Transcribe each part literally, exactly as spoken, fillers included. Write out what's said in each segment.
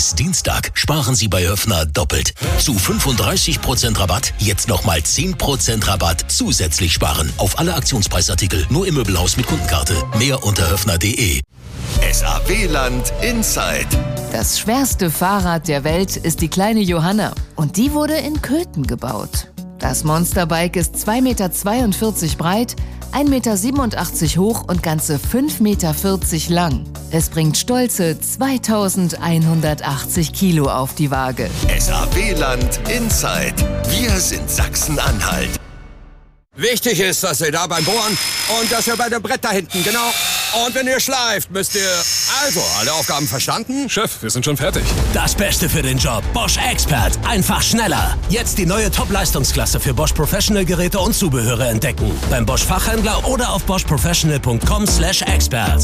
Bis Dienstag sparen Sie bei Höffner doppelt. Zu fünfunddreißig Prozent Rabatt jetzt nochmal zehn Prozent Rabatt zusätzlich sparen. Auf alle Aktionspreisartikel nur im Möbelhaus mit Kundenkarte. Mehr unter höffner punkt de. S A W-Land Inside. Das schwerste Fahrrad der Welt ist die kleine Johanna. Und die wurde in Köthen gebaut. Das Monsterbike ist zwei Komma zweiundvierzig Meter breit, ein Komma siebenundachtzig Meter hoch und ganze fünf Komma vierzig Meter lang. Es bringt stolze zweitausendeinhundertachtzig Kilo auf die Waage. S A W-Land Inside. Wir sind Sachsen-Anhalt. Wichtig ist, dass ihr da beim Bohren und dass ihr bei dem Brett da hinten, genau. Und wenn ihr schleift, müsst ihr... Also, alle Aufgaben verstanden? Chef, wir sind schon fertig. Das Beste für den Job. Bosch Expert. Einfach schneller. Jetzt die neue Top-Leistungsklasse für Bosch Professional Geräte und Zubehöre entdecken. Beim Bosch Fachhändler oder auf bosch professional punkt com slash expert.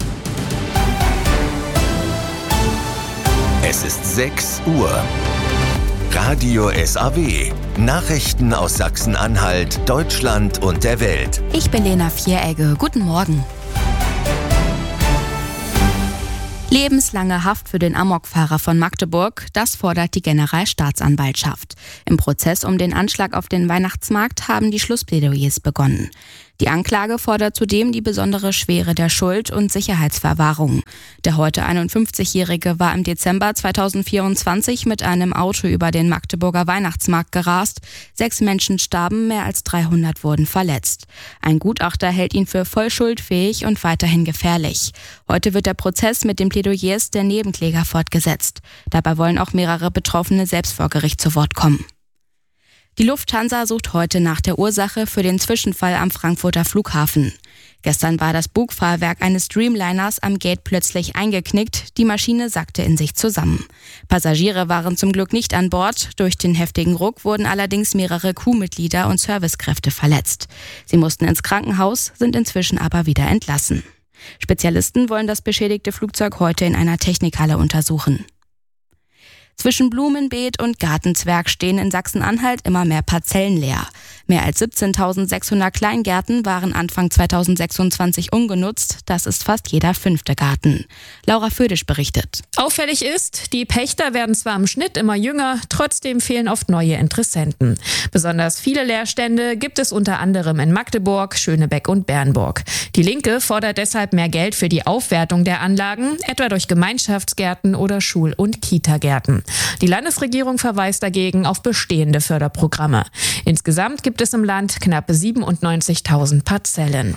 Es ist sechs Uhr. Radio S A W. Nachrichten aus Sachsen-Anhalt, Deutschland und der Welt. Ich bin Lena Vieregge. Guten Morgen. Lebenslange Haft für den Amokfahrer von Magdeburg, das fordert die Generalstaatsanwaltschaft. Im Prozess um den Anschlag auf den Weihnachtsmarkt haben die Schlussplädoyers begonnen. Die Anklage fordert zudem die besondere Schwere der Schuld und Sicherheitsverwahrung. Der heute einundfünfzigjährige war im Dezember zweitausendvierundzwanzig mit einem Auto über den Magdeburger Weihnachtsmarkt gerast. Sechs Menschen starben, mehr als dreihundert wurden verletzt. Ein Gutachter hält ihn für voll schuldfähig und weiterhin gefährlich. Heute wird der Prozess mit den Plädoyers der Nebenkläger fortgesetzt. Dabei wollen auch mehrere Betroffene selbst vor Gericht zu Wort kommen. Die Lufthansa sucht heute nach der Ursache für den Zwischenfall am Frankfurter Flughafen. Gestern war das Bugfahrwerk eines Dreamliners am Gate plötzlich eingeknickt. Die Maschine sackte in sich zusammen. Passagiere waren zum Glück nicht an Bord. Durch den heftigen Ruck wurden allerdings mehrere Crewmitglieder und Servicekräfte verletzt. Sie mussten ins Krankenhaus, sind inzwischen aber wieder entlassen. Spezialisten wollen das beschädigte Flugzeug heute in einer Technikhalle untersuchen. Zwischen Blumenbeet und Gartenzwerg stehen in Sachsen-Anhalt immer mehr Parzellen leer. Mehr als siebzehntausendsechshundert Kleingärten waren Anfang zweitausendsechsundzwanzig ungenutzt. Das ist fast jeder fünfte Garten. Laura Födisch berichtet. Auffällig ist, die Pächter werden zwar im Schnitt immer jünger, trotzdem fehlen oft neue Interessenten. Besonders viele Leerstände gibt es unter anderem in Magdeburg, Schönebeck und Bernburg. Die Linke fordert deshalb mehr Geld für die Aufwertung der Anlagen, etwa durch Gemeinschaftsgärten oder Schul- und Kitagärten. Die Landesregierung verweist dagegen auf bestehende Förderprogramme. Insgesamt gibt es im Land knapp siebenundneunzigtausend Parzellen.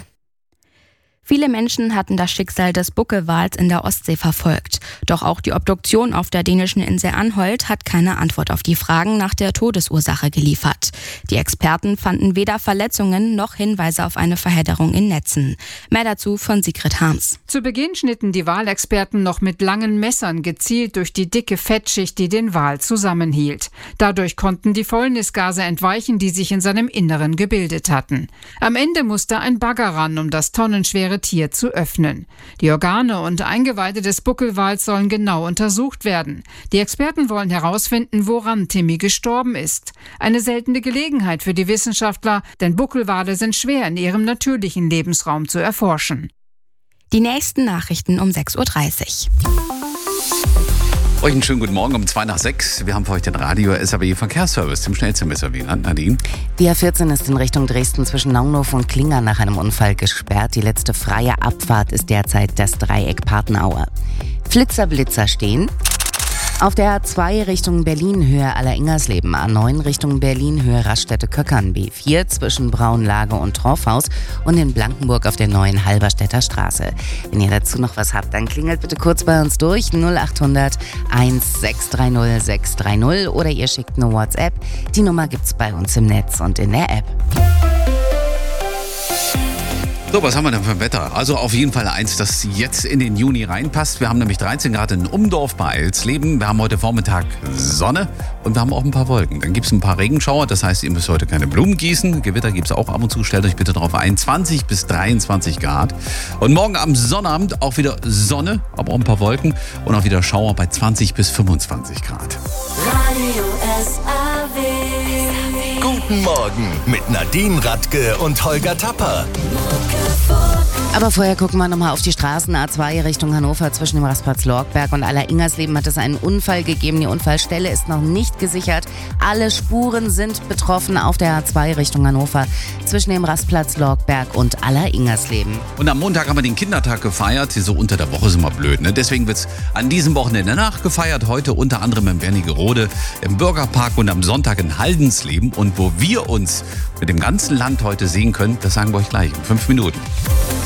Viele Menschen hatten das Schicksal des Buckelwals in der Ostsee verfolgt. Doch auch die Obduktion auf der dänischen Insel Anholt hat keine Antwort auf die Fragen nach der Todesursache geliefert. Die Experten fanden weder Verletzungen noch Hinweise auf eine Verhedderung in Netzen. Mehr dazu von Sigrid Harms. Zu Beginn schnitten die Walexperten noch mit langen Messern gezielt durch die dicke Fettschicht, die den Wal zusammenhielt. Dadurch konnten die Fäulnisgase entweichen, die sich in seinem Inneren gebildet hatten. Am Ende musste ein Bagger ran, um das tonnenschwere Tier zu öffnen. Die Organe und Eingeweide des Buckelwals sollen genau untersucht werden. Die Experten wollen herausfinden, woran Timmy gestorben ist. Eine seltene Gelegenheit für die Wissenschaftler, denn Buckelwale sind schwer in ihrem natürlichen Lebensraum zu erforschen. Die nächsten Nachrichten um sechs Uhr dreißig. Euch einen schönen guten Morgen um zwei nach sechs. Wir haben für euch den Radio S A W Verkehrsservice zum Schnellzimmer wie Nadine. Die A vierzehn ist in Richtung Dresden zwischen Naunhof und Klingern nach einem Unfall gesperrt. Die letzte freie Abfahrt ist derzeit das Dreieck Partenaue. Flitzer, Blitzer stehen. Auf der A zwei Richtung Berlin Höhe Aller-Ingersleben, A neun Richtung Berlin Höhe Raststätte-Köckern, B vier zwischen Braunlage und Torfhaus und in Blankenburg auf der neuen Halberstädter Straße. Wenn ihr dazu noch was habt, dann klingelt bitte kurz bei uns durch null achthundert eins sechs drei null sechs drei null oder ihr schickt eine WhatsApp. Die Nummer gibt's bei uns im Netz und in der App. So, was haben wir denn für ein Wetter? Also auf jeden Fall eins, das jetzt in den Juni reinpasst. Wir haben nämlich dreizehn Grad in Umdorf bei Eilsleben. Wir haben heute Vormittag Sonne und wir haben auch ein paar Wolken. Dann gibt es ein paar Regenschauer, das heißt, ihr müsst heute keine Blumen gießen. Gewitter gibt es auch ab und zu, stellt euch bitte darauf ein. zwanzig bis dreiundzwanzig Grad. Und morgen am Sonnabend auch wieder Sonne, aber auch ein paar Wolken und auch wieder Schauer bei zwanzig bis fünfundzwanzig Grad. Radio S A W. Guten Morgen mit Nadine Radke und Holger Tapper. Aber vorher gucken wir nochmal auf die Straßen. A zwei Richtung Hannover zwischen dem Rastplatz Lorgberg und Aller-Ingersleben hat es einen Unfall gegeben. Die Unfallstelle ist noch nicht gesichert. Alle Spuren sind betroffen auf der A zwei Richtung Hannover zwischen dem Rastplatz Lorgberg und Aller-Ingersleben. Und am Montag haben wir den Kindertag gefeiert. So unter der Woche ist immer blöd, ne? Deswegen wird es an diesem Wochenende nachgefeiert. Heute unter anderem im Wernigerode, im Bürgerpark und am Sonntag in Haldensleben. Und wo wir uns mit dem ganzen Land heute sehen können, das sagen wir euch gleich in fünf Minuten.